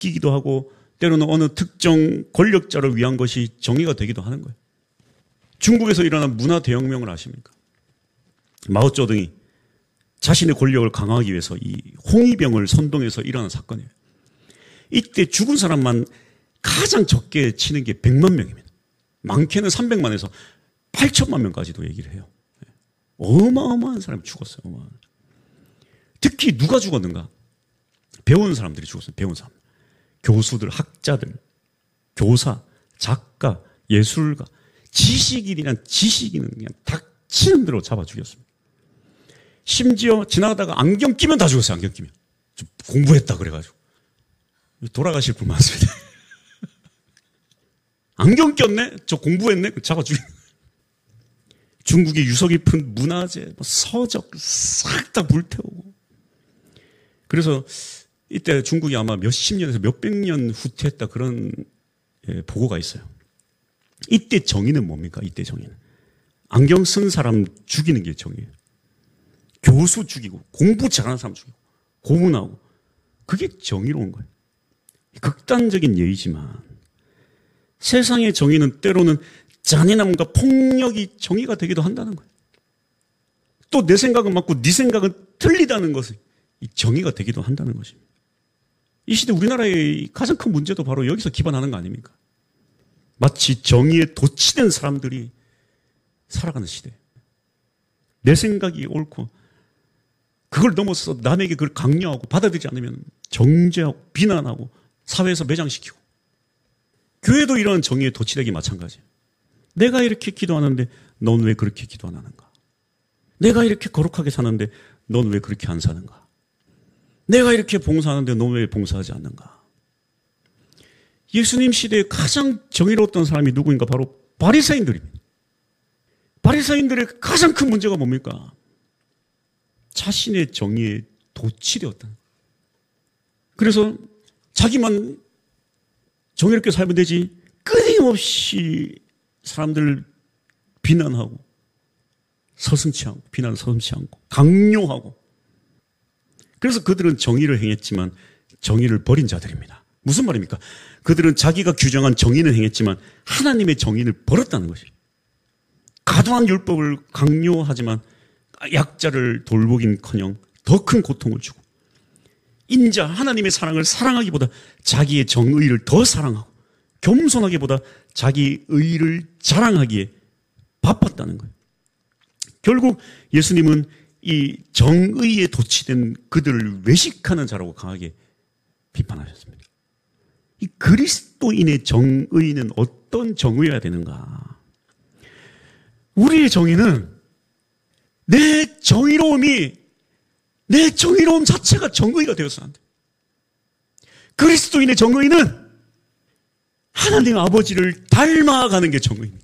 바뀌기도 하고 때로는 어느 특정 권력자를 위한 것이 정의가 되기도 하는 거예요. 중국에서 일어난 문화 대혁명을 아십니까? 마오쩌둥이 자신의 권력을 강화하기 위해서 이 홍위병을 선동해서 일어난 사건이에요. 이때 죽은 사람만 가장 적게 치는 게 100만 명입니다. 많게는 300만에서 8천만 명까지도 얘기를 해요. 어마어마한 사람이 죽었어요. 어마어마한. 특히 누가 죽었는가? 배운 사람들이 죽었어요. 배운 사람. 교수들, 학자들, 교사, 작가, 예술가, 지식인이란 지식인은 그냥 닥치는 대로 잡아 죽였습니다. 심지어 지나가다가 안경 끼면 다 죽었어요. 안경 끼면. 좀 공부했다 그래가지고. 돌아가실 분 많습니다. 안경 꼈네? 저 공부했네? 잡아 죽인. 중국의 유서 깊은 문화재, 서적 싹 다 불태우고. 그래서 이때 중국이 아마 몇십 년에서 몇백 년 후퇴했다 그런 보고가 있어요. 이때 정의는 뭡니까? 이때 정의는. 안경 쓴 사람 죽이는 게 정의예요. 교수 죽이고 공부 잘하는 사람 죽이고 고문하고 그게 정의로운 거예요. 극단적인 예의지만 세상의 정의는 때로는 잔인함과 폭력이 정의가 되기도 한다는 거예요. 또 내 생각은 맞고 네 생각은 틀리다는 것이 정의가 되기도 한다는 것입니다. 이 시대 우리나라의 가장 큰 문제도 바로 여기서 기반하는 거 아닙니까? 마치 정의에 도취된 사람들이 살아가는 시대. 내 생각이 옳고 그걸 넘어서 남에게 그걸 강요하고 받아들이지 않으면 정죄하고 비난하고 사회에서 매장시키고 교회도 이런 정의에 도취되기 마찬가지예요. 내가 이렇게 기도하는데 넌 왜 그렇게 기도 안 하는가? 내가 이렇게 거룩하게 사는데 넌 왜 그렇게 안 사는가? 내가 이렇게 봉사하는데 넌 왜 봉사하지 않는가? 예수님 시대에 가장 정의로웠던 사람이 누구인가? 바로 바리새인들입니다. 바리새인들의 가장 큰 문제가 뭡니까? 자신의 정의에 도취되었다. 그래서 자기만 정의롭게 살면 되지 끊임없이 사람들을 비난하고 서슴지 않고 비난 서슴지 않고 강요하고 그래서 그들은 정의를 행했지만 정의를 버린 자들입니다. 무슨 말입니까? 그들은 자기가 규정한 정의는 행했지만 하나님의 정의를 버렸다는 것이에요. 과도한 율법을 강요하지만 약자를 돌보긴커녕 더 큰 고통을 주고 인자 하나님의 사랑을 사랑하기보다 자기의 정의를 더 사랑하고 겸손하기보다 자기 의를 자랑하기에 바빴다는 거예요. 결국 예수님은 이 정의에 도취된 그들을 외식하는 자라고 강하게 비판하셨습니다. 이 그리스도인의 정의는 어떤 정의여야 되는가? 우리의 정의는 내 정의로움 자체가 정의가 되어서 안 돼. 그리스도인의 정의는 하나님 아버지를 닮아가는 게 정의입니다.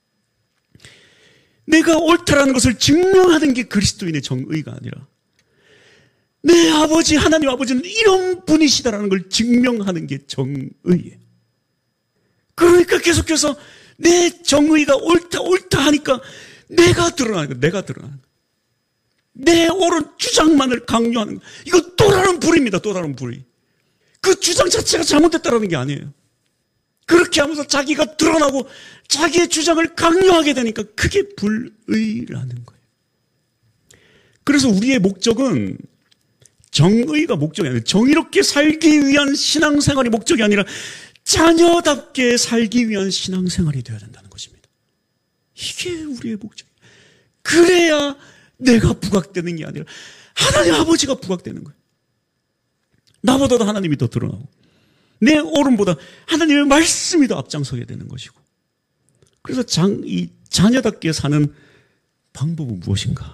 내가 옳다라는 것을 증명하는 게 그리스도인의 정의가 아니라 내 아버지 하나님 아버지는 이런 분이시다라는 걸 증명하는 게 정의예요. 그러니까 계속해서 내 정의가 옳다 하니까 내가 드러나는 거예요. 내 옳은 주장만을 강요하는 거예요. 이거 또 다른 불입니다. 또 다른 불이. 그 주장 자체가 잘못됐다라는 게 아니에요. 그렇게 하면서 자기가 드러나고 자기의 주장을 강요하게 되니까 그게 불의라는 거예요. 그래서 우리의 목적은 정의가 목적이 아니라 정의롭게 살기 위한 신앙생활이 목적이 아니라 자녀답게 살기 위한 신앙생활이 되어야 된다는 것입니다. 이게 우리의 목적이에요. 그래야 내가 부각되는 게 아니라 하나님 아버지가 부각되는 거예요. 나보다도 하나님이 더 드러나고 내 옳음보다 하나님의 말씀이 더 앞장서게 되는 것이고 그래서 이 자녀답게 사는 방법은 무엇인가?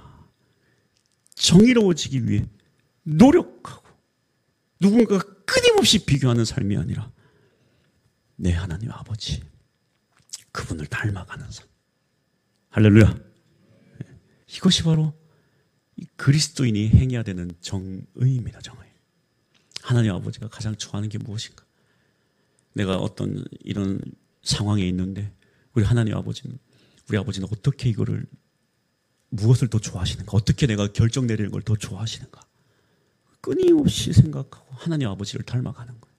정의로워지기 위해 노력하고 누군가가 끊임없이 비교하는 삶이 아니라 내 하나님 아버지 그분을 닮아가는 삶. 할렐루야. 이것이 바로 그리스도인이 행해야 되는 정의입니다. 정의. 하나님 아버지가 가장 좋아하는 게 무엇인가? 내가 어떤 이런 상황에 있는데 우리 아버지는 어떻게 이거를 무엇을 더 좋아하시는가? 어떻게 내가 결정 내리는 걸 더 좋아하시는가? 끊임없이 생각하고 하나님 아버지를 닮아가는 거예요.